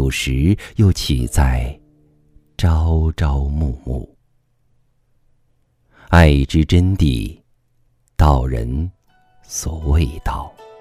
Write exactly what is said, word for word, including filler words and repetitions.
有时又岂在朝朝暮暮。爱之真谛，道人所谓道。